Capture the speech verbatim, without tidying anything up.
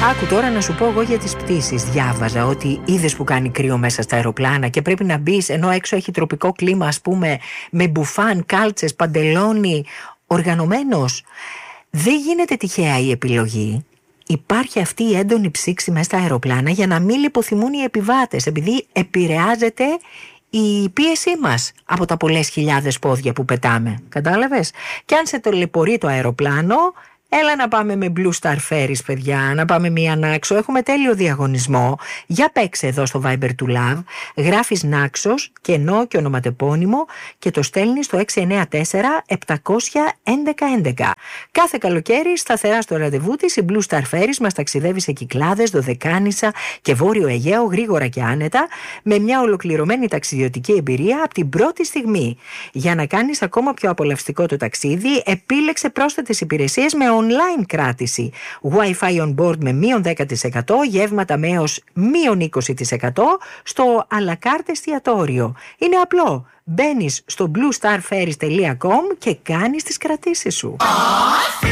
Άκου τώρα να σου πω εγώ για τις πτήσεις. Διάβαζα ότι είδες που κάνει κρύο μέσα στα αεροπλάνα και πρέπει να μπεις ενώ έξω έχει τροπικό κλίμα, ας πούμε, με μπουφάν, κάλτσες, παντελόνι, οργανωμένος. Δεν γίνεται τυχαία η επιλογή. Υπάρχει αυτή η έντονη ψήξη μέσα στα αεροπλάνα για να μην λιποθυμούν οι επιβάτες, επειδή επηρεάζεται η πίεσή μας από τα πολλές χιλιάδες πόδια που πετάμε. Κατάλαβες? Και αν σε ταλαιπωρεί το αεροπλάνο, έλα να πάμε με Blue Star Ferries, παιδιά, να πάμε μία Νάξο. Έχουμε τέλειο διαγωνισμό. Για παίξε εδώ στο Viber του Love. Γράφεις Νάξος, κενό και ονοματεπώνυμο και το στέλνεις στο έξι εννιά τέσσερα επτά ένα ένα ένα. Κάθε καλοκαίρι σταθερά στο ραντεβού της η Blue Star Ferries μας ταξιδεύει σε Κυκλάδες, Δωδεκάνησα και Βόρειο Αιγαίο γρήγορα και άνετα, με μια ολοκληρωμένη ταξιδιωτική εμπειρία από την πρώτη στιγμή. Για να κάνεις ακόμα πιο απολαυστικό το ταξίδι, επίλεξε πρόσθετες υπηρεσίες με online κράτηση, Wi-Fi on board με μείον δέκα τοις εκατό, γεύματα με έως μείον είκοσι τοις εκατό στο à la carte εστιατόριο. Είναι απλό. Μπαίνεις στο blue star ferries τελεία com και κάνεις τις κρατήσεις σου.